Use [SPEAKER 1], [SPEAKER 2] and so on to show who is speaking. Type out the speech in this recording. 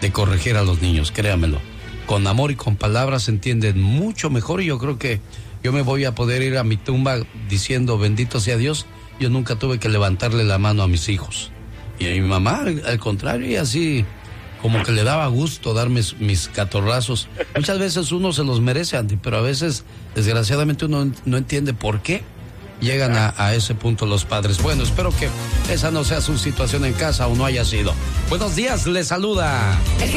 [SPEAKER 1] de corregir a los niños, créamelo. Con amor y con palabras se entienden mucho mejor, y yo creo que yo me voy a poder ir a mi tumba diciendo bendito sea Dios, yo nunca tuve que levantarle la mano a mis hijos. Y a mi mamá, al contrario, y así como que le daba gusto darme mis catorrazos. Muchas veces uno se los merece, Andy, pero a veces, desgraciadamente, uno no entiende por qué llegan a ese punto los padres. Bueno, espero que esa no sea su situación en casa o no haya sido. Buenos días, les saluda